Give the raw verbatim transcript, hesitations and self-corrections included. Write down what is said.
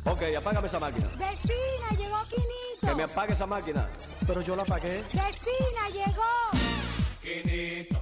Ok, apágame esa máquina. Vecina, llegó Quinito. Que me apague esa máquina. Pero yo la apagué. Vecina, llegó. Quinito.